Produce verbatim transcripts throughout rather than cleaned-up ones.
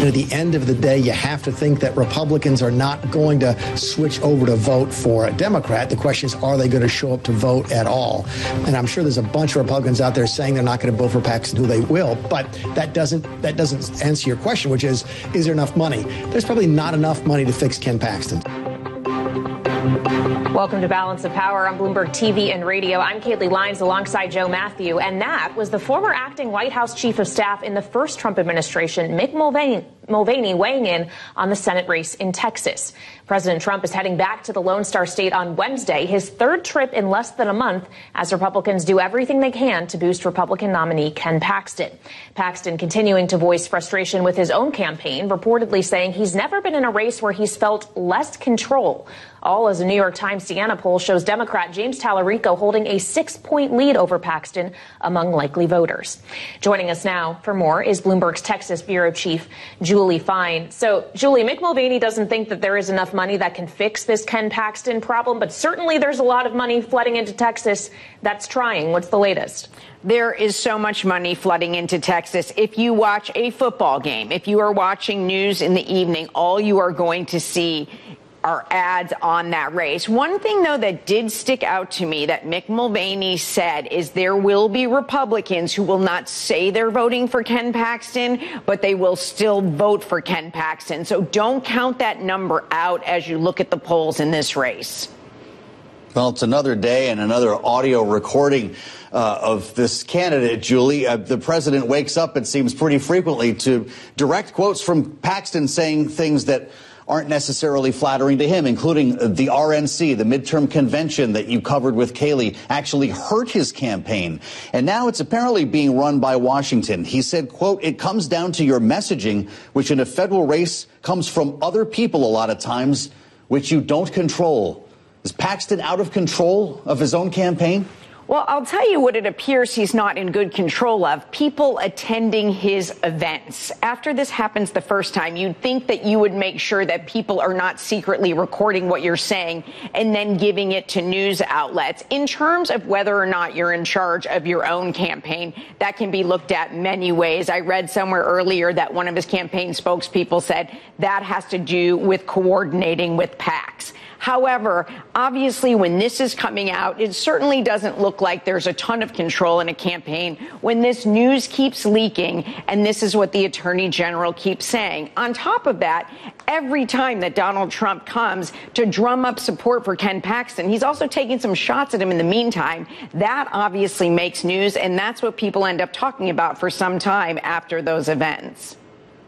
And at the end of the day, you have to think that Republicans are not going to switch over to vote for a Democrat. The question is, are they going to show up to vote at all? And I'm sure there's a bunch of Republicans out there saying they're not going to vote for Paxton, who they will. But that doesn't that doesn't answer your question, which is, is there enough money? There's probably not enough money to fix Ken Paxton. Welcome to Balance of Power on Bloomberg T V and Radio. I'm Kaylee Lyons alongside Joe Matthew. And that was the former acting White House chief of staff in the first Trump administration, Mick Mulvaney, Mulvaney weighing in on the Senate race in Texas. President Trump is heading back to the Lone Star State on Wednesday, his third trip in less than a month, as Republicans do everything they can to boost Republican nominee Ken Paxton. Paxton continuing to voice frustration with his own campaign, reportedly saying he's never been in a race where he's felt less control. All as a New York Times Siena poll shows Democrat James Tallarico holding a six-point lead over Paxton among likely voters. Joining us now for more is Bloomberg's Texas bureau chief, Julie Fine. So, Julie, Mick Mulvaney doesn't think that there is enough money that can fix this Ken Paxton problem, but certainly there's a lot of money flooding into Texas that's trying. What's the latest? There is so much money flooding into Texas. If you watch a football game, if you are watching news in the evening, all you are going to see are ads on that race. One thing, though, that did stick out to me that Mick Mulvaney said is there will be Republicans who will not say they're voting for Ken Paxton, but they will still vote for Ken Paxton. So don't count that number out as you look at the polls in this race. Well, it's another day and another audio recording uh, of this candidate, Julie. Uh, the president wakes up, it seems pretty frequently, to direct quotes from Paxton saying things that aren't necessarily flattering to him, including the R N C, the midterm convention that you covered with Kaylee, actually hurt his campaign. And now it's apparently being run by Washington. He said, quote, it comes down to your messaging, which in a federal race comes from other people a lot of times, which you don't control. Is Paxton out of control of his own campaign? Well, I'll tell you what it appears he's not in good control of. People attending his events. After this happens the first time, you'd think that you would make sure that people are not secretly recording what you're saying and then giving it to news outlets. In terms of whether or not you're in charge of your own campaign, that can be looked at many ways. I read somewhere earlier that one of his campaign spokespeople said that has to do with coordinating with PACs. However, obviously, when this is coming out, it certainly doesn't look like there's a ton of control in a campaign when this news keeps leaking, and this is what the attorney general keeps saying. On top of that, every time that Donald Trump comes to drum up support for Ken Paxton, he's also taking some shots at him in the meantime. That obviously makes news, and that's what people end up talking about for some time after those events.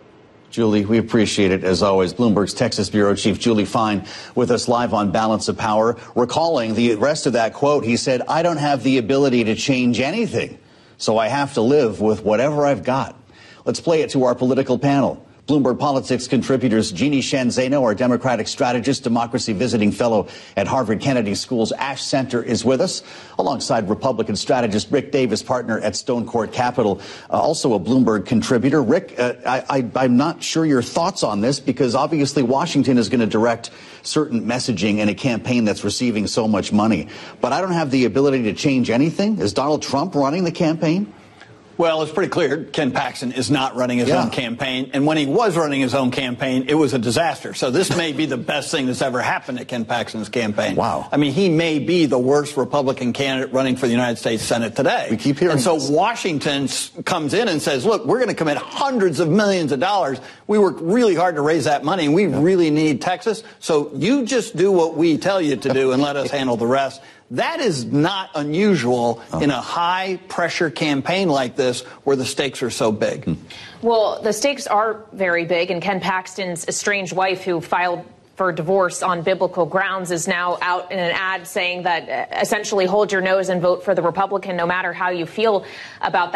Julie, we appreciate it, as always. Bloomberg's Texas bureau chief, Julie Fine, with us live on Balance of Power. Recalling the rest of that quote, he said, I don't have the ability to change anything, so I have to live with whatever I've got. Let's play it to our political panel. Bloomberg Politics contributors Jeannie Sheehan Zaino, our Democratic strategist, democracy visiting fellow at Harvard Kennedy School's Ash Center, is with us, alongside Republican strategist Rick Davis, partner at Stone Court Capital, uh, also a Bloomberg contributor. Rick, uh, I, I, I'm not sure your thoughts on this, because obviously Washington is going to direct certain messaging in a campaign that's receiving so much money. But I don't have the ability to change anything. Is Donald Trump running the campaign? Well, it's pretty clear Ken Paxton is not running his yeah. own campaign. And when he was running his own campaign, it was a disaster. So this may be the best thing that's ever happened to Ken Paxton's campaign. Wow. I mean, he may be the worst Republican candidate running for the United States Senate today. We keep hearing And so this. Washington comes in and says, look, we're going to commit hundreds of millions of dollars. We worked really hard to raise that money, and we yeah. really need Texas. So you just do what we tell you to do and let us handle the rest. That is not unusual oh. in a high-pressure campaign like this where the stakes are so big. Hmm. Well, the stakes are very big, and Ken Paxton's estranged wife, who filed for divorce on biblical grounds, is now out in an ad saying that uh, essentially hold your nose and vote for the Republican no matter how you feel about that.